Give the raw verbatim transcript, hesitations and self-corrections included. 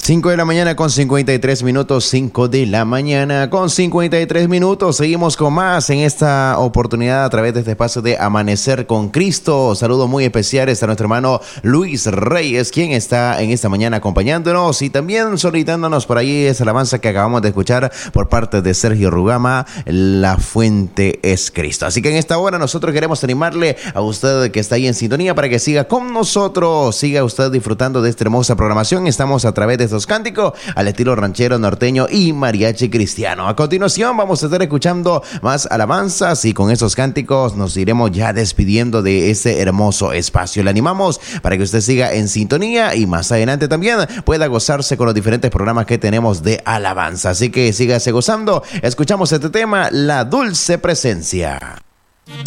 cinco de la mañana con cincuenta y tres minutos, cinco de la mañana con cincuenta y tres minutos. Seguimos con más en esta oportunidad a través de este espacio de Amanecer con Cristo. Saludos muy especiales a nuestro hermano Luis Reyes, quien está en esta mañana acompañándonos y también solicitándonos por ahí esa alabanza que acabamos de escuchar por parte de Sergio Rugama, La Fuente es Cristo. Así que en esta hora nosotros queremos animarle a usted que está ahí en sintonía para que siga con nosotros, siga usted disfrutando de esta hermosa programación. Estamos a través de cánticos al estilo ranchero, norteño y mariachi cristiano. A continuación vamos a estar escuchando más alabanzas y con esos cánticos nos iremos ya despidiendo de ese hermoso espacio. Le animamos para que usted siga en sintonía y más adelante también pueda gozarse con los diferentes programas que tenemos de alabanza. Así que sígase gozando. Escuchamos este tema, La Dulce Presencia.